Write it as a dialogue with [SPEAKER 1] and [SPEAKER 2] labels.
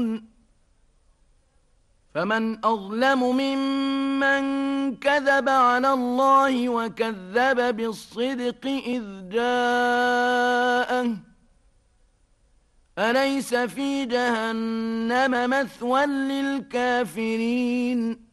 [SPEAKER 1] فمن أظلم ممن كذب على الله وكذب بالصدق إذ جاءه أليس في جهنم مثوى للكافرين